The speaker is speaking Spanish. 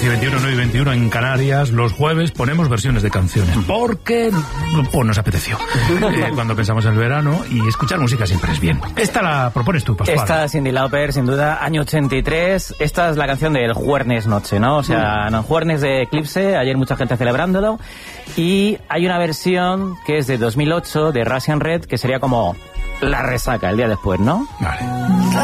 21, 9 y 21 en Canarias. Los jueves ponemos versiones de canciones porque pues, nos apeteció cuando pensamos en el verano, y escuchar música siempre es bien. Esta la propones tú, Pascual. Esta Cyndi Lauper, sin duda, año 83. Esta es la canción del Juernes Noche, ¿no? O sea, Juernes de Eclipse, ayer mucha gente celebrándolo. Y hay una versión que es de 2008 de Russian Red, que sería como la resaca el día después, ¿no? Vale.